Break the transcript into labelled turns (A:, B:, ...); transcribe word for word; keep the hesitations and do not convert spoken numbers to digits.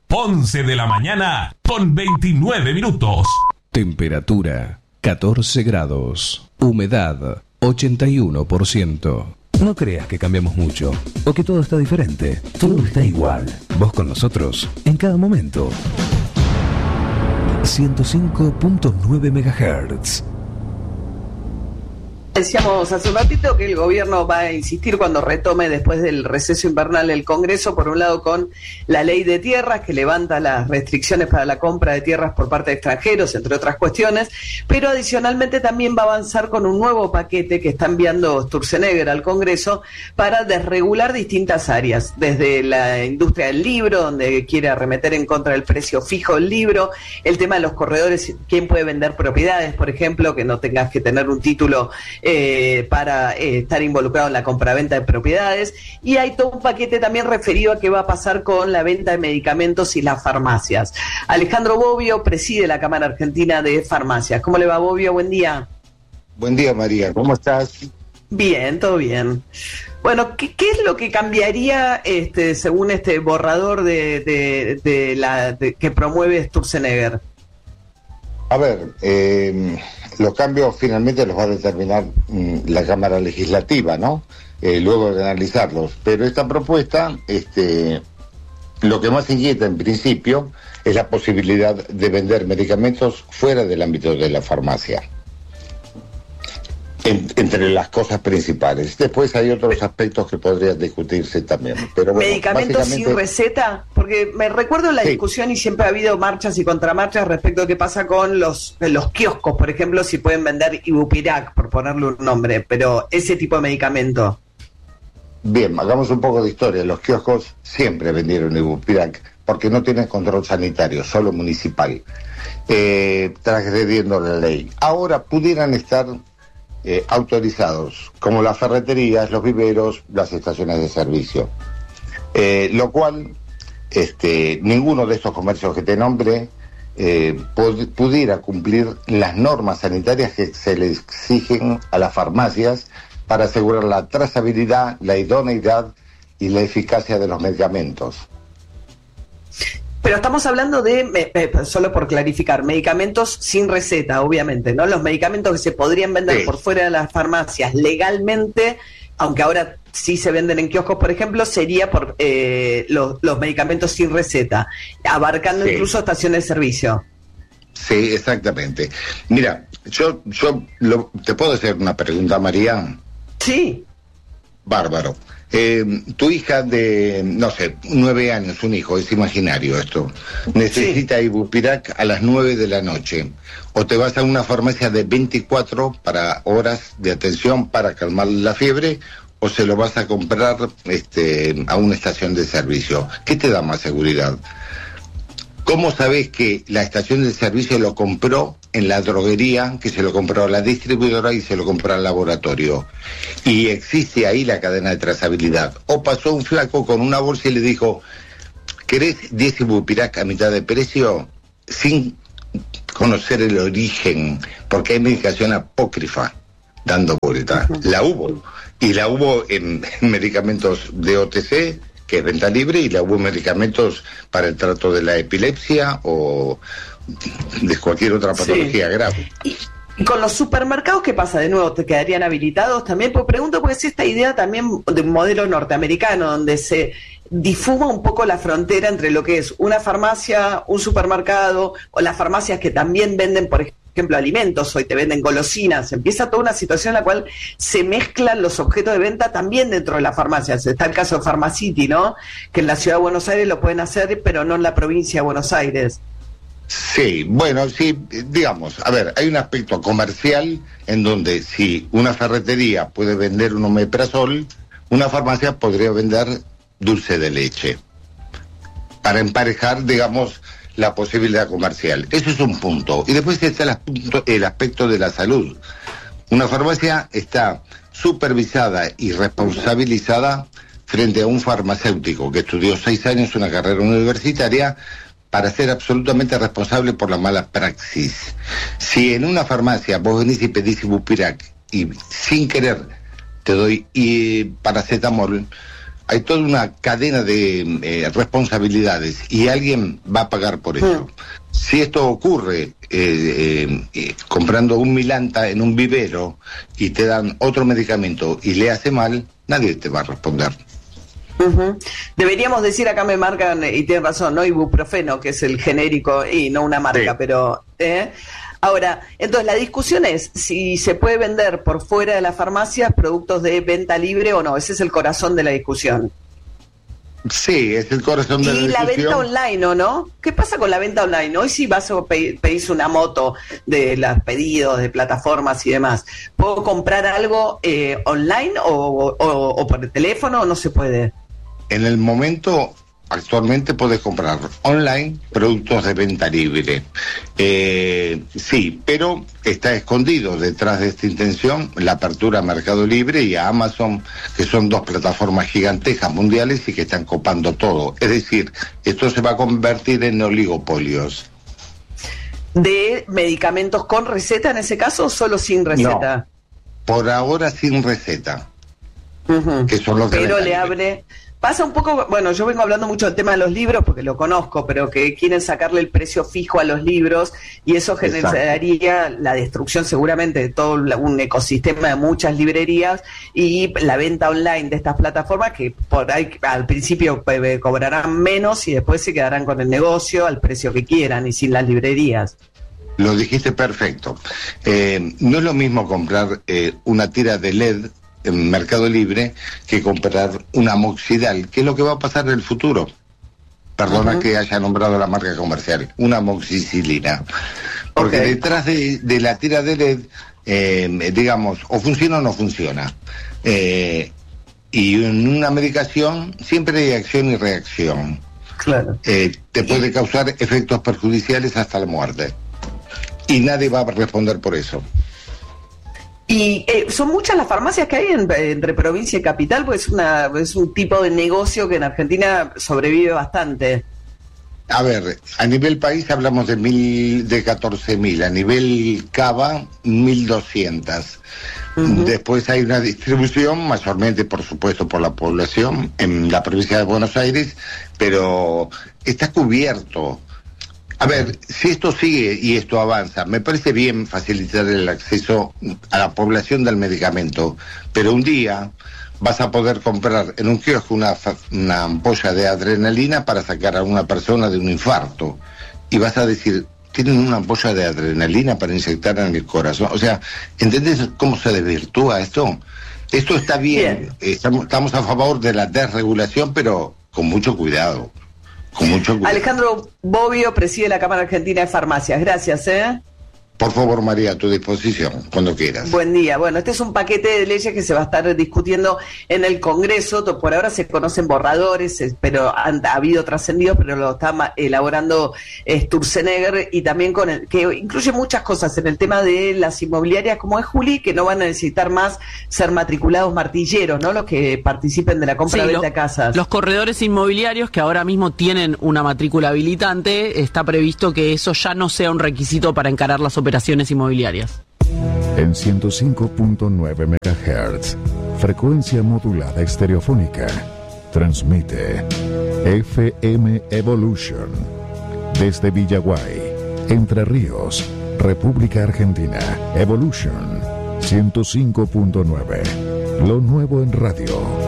A: once de la mañana con veintinueve minutos.
B: Temperatura catorce grados. Humedad ochenta y uno por ciento. No creas que cambiamos mucho o que todo está diferente. Todo está igual. Vos con nosotros en cada momento. ciento cinco punto nueve megahertz.
C: Decíamos hace un ratito que el gobierno va a insistir cuando retome después del receso invernal el Congreso, por un lado con la ley de tierras que levanta las restricciones para la compra de tierras por parte de extranjeros, entre otras cuestiones, pero adicionalmente también va a avanzar con un nuevo paquete que está enviando Sturzenegger al Congreso para desregular distintas áreas, desde la industria del libro, donde quiere arremeter en contra del precio fijo del libro, el tema de los corredores, quién puede vender propiedades, por ejemplo, que no tengas que tener un título Eh, para eh, estar involucrado en la compraventa de propiedades, y hay todo un paquete también referido a qué va a pasar con la venta de medicamentos y las farmacias. Alejandro Bobbio preside la Cámara Argentina de Farmacias. ¿Cómo le va, Bobbio? Buen día.
D: Buen día, María. ¿Cómo estás?
C: Bien, todo bien. Bueno, ¿qué, qué es lo que cambiaría este, según este borrador de, de, de la de, que promueve Sturzenegger?
D: A ver, eh, los cambios finalmente los va a determinar mmm, la Cámara Legislativa, ¿no? Eh, luego de analizarlos. Pero esta propuesta, este, lo que más inquieta en principio es la posibilidad de vender medicamentos fuera del ámbito de la farmacia. En, entre las cosas principales. Después hay otros aspectos que podrían discutirse también. Pero bueno,
C: ¿medicamentos básicamente... sin receta? Porque me recuerdo la sí. discusión y siempre ha habido marchas y contramarchas respecto a qué pasa con los, los kioscos, por ejemplo, si pueden vender Ibupirac, por ponerle un nombre, pero ese tipo de medicamento.
D: Bien, hagamos un poco de historia. Los kioscos siempre vendieron Ibupirac porque no tienen control sanitario, solo municipal, eh, transgrediendo la ley. Ahora pudieran estar Eh, autorizados, como las ferreterías, los viveros, las estaciones de servicio. Eh, lo cual, este, ninguno de estos comercios que te nombre eh, pod- pudiera cumplir las normas sanitarias que se le exigen a las farmacias para asegurar la trazabilidad, la idoneidad y la eficacia de los medicamentos.
C: Pero estamos hablando de, eh, solo por clarificar, medicamentos sin receta, obviamente, ¿no? Los medicamentos que se podrían vender sí. por fuera de las farmacias legalmente, aunque ahora sí se venden en kioscos, por ejemplo, sería por eh, los, los medicamentos sin receta, abarcando sí. incluso estaciones de servicio.
D: Sí, exactamente. Mira, yo, yo lo, ¿te puedo hacer una pregunta, María?
C: Sí.
D: Bárbaro. Eh, tu hija de, no sé, nueve años, un hijo, es imaginario esto, necesita sí. Ibupirac a las nueve de la noche, o te vas a una farmacia de veinticuatro para horas de atención para calmar la fiebre, o se lo vas a comprar este, a una estación de servicio. ¿Qué te da más seguridad? ¿Cómo sabés que la estación de servicio lo compró en la droguería, que se lo compró a la distribuidora y se lo compró al laboratorio? Y existe ahí la cadena de trazabilidad. O pasó un flaco con una bolsa y le dijo, ¿querés diez Ibupirac a mitad de precio? Sin conocer el origen, porque hay medicación apócrifa dando vuelta. La hubo. Y la hubo en, en medicamentos de O T C, que es venta libre, y la hubo medicamentos para el trato de la epilepsia o de cualquier otra patología sí. grave.
C: Y, y con los supermercados, ¿qué pasa? De nuevo, ¿te quedarían habilitados también? Pues pregunto porque es esta idea también de un modelo norteamericano, donde se difuma un poco la frontera entre lo que es una farmacia, un supermercado, o las farmacias que también venden, por ejemplo, ejemplo, alimentos, hoy te venden golosinas, empieza toda una situación en la cual se mezclan los objetos de venta también dentro de las farmacias. Está el caso de Pharmacity, ¿no? Que en la ciudad de Buenos Aires lo pueden hacer, pero no en la provincia de Buenos Aires.
D: Sí, bueno, sí, digamos, a ver, hay un aspecto comercial en donde si una ferretería puede vender un omeprazol, una farmacia podría vender dulce de leche, para emparejar, digamos, la posibilidad comercial. Eso es un punto. Y después está el aspecto, el aspecto de la salud. Una farmacia está supervisada y responsabilizada frente a un farmacéutico que estudió seis años una carrera universitaria para ser absolutamente responsable por la mala praxis. Si en una farmacia vos venís y pedís Ibupirac y sin querer te doy y paracetamol, hay toda una cadena de eh, responsabilidades y alguien va a pagar por eso. Mm. Si esto ocurre eh, eh, eh, comprando un Milanta en un vivero y te dan otro medicamento y le hace mal, nadie te va a responder.
C: Uh-huh. Deberíamos decir, acá me marcan, y tienen razón, no ibuprofeno, que es el genérico y no una marca, sí. pero... ¿eh? Ahora, entonces la discusión es si se puede vender por fuera de las farmacias productos de venta libre o no. Ese es el corazón de la discusión.
D: Sí, es el corazón de la discusión. Y la
C: venta online, ¿o no? ¿Qué pasa con la venta online? Hoy si vas a pedir una moto de los pedidos de plataformas y demás, ¿puedo comprar algo eh, online o, o, o por el teléfono o no se puede?
D: En el momento... Actualmente puedes comprar online productos de venta libre. Eh, sí, pero está escondido detrás de esta intención la apertura a Mercado Libre y a Amazon, que son dos plataformas gigantescas mundiales y que están copando todo. Es decir, esto se va a convertir en oligopolios.
C: ¿De medicamentos con receta en ese caso o solo sin receta?
D: No, por ahora sin receta.
C: Uh-huh.
D: Que son los de
C: pero le abre... Pasa un poco, bueno, yo vengo hablando mucho del tema de los libros porque lo conozco, pero que quieren sacarle el precio fijo a los libros y eso generaría Exacto. la destrucción seguramente de todo un ecosistema de muchas librerías y la venta online de estas plataformas que por ahí al principio cobrarán menos y después se quedarán con el negocio al precio que quieran y sin las librerías.
D: Lo dijiste perfecto. Eh, no es lo mismo comprar eh, una tira de L E D en Mercado Libre que comprar una amoxidal, que es lo que va a pasar en el futuro. Perdona uh-huh. que haya nombrado la marca comercial, una amoxicilina. Porque okay. detrás de, de la tira de L E D, eh, digamos, o funciona o no funciona. Eh, y en una medicación siempre hay acción y reacción.
C: Claro.
D: Eh, te puede causar efectos perjudiciales hasta la muerte. Y nadie va a responder por eso.
C: Y eh, son muchas las farmacias que hay en, entre provincia y capital, pues es, una, es un tipo de negocio que en Argentina sobrevive bastante.
D: A ver, a nivel país hablamos de mil, de catorce mil, a nivel Cava, mil doscientas. Uh-huh. Después hay una distribución, mayormente, por supuesto, por la población, en la provincia de Buenos Aires, pero está cubierto. A ver, si esto sigue y esto avanza, me parece bien facilitar el acceso a la población del medicamento, pero un día vas a poder comprar en un kiosco una, una ampolla de adrenalina para sacar a una persona de un infarto. Y vas a decir, ¿tienen una ampolla de adrenalina para inyectar en el corazón? O sea, ¿entendés cómo se desvirtúa esto? Esto está bien, bien. Estamos, estamos a favor de la desregulación, pero con mucho cuidado. Con mucho cuidado.
C: Alejandro Bobbio preside la Cámara Argentina de Farmacias. Gracias, ¿eh?
D: Por favor, María, a tu disposición, cuando quieras.
C: Buen día. Bueno, este es un paquete de leyes que se va a estar discutiendo en el Congreso. Por ahora se conocen borradores, pero han ha habido trascendidos, pero lo está elaborando Sturzenegger y también con el que incluye muchas cosas en el tema de las inmobiliarias, como es Juli, que no van a necesitar más ser matriculados martilleros, ¿no? Los que participen de la compra sí, venta de casas.
E: Los corredores inmobiliarios que ahora mismo tienen una matrícula habilitante, está previsto que eso ya no sea un requisito para encarar las operaciones operaciones inmobiliarias.
B: En ciento cinco punto nueve megahertz, frecuencia modulada estereofónica, transmite F M Evolution desde Villaguay, Entre Ríos, República Argentina. Evolution ciento cinco punto nueve, lo nuevo en radio.